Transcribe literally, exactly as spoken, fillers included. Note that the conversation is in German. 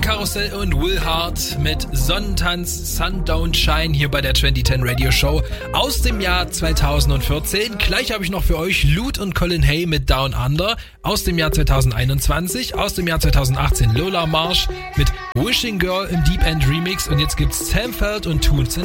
Karussell und Will Hart mit Sonnentanz, Sun Don't Shine hier bei der zwanzig zehn Radio Show aus dem Jahr zweitausendvierzehn. Gleich habe ich noch für euch Lute und Colin Hay mit Down Under aus dem Jahr zweitausendeinundzwanzig, aus dem Jahr zweitausendachtzehn Lola Marsh mit Wishing Girl im Deep End Remix und jetzt gibt's Sam Feld und Toons and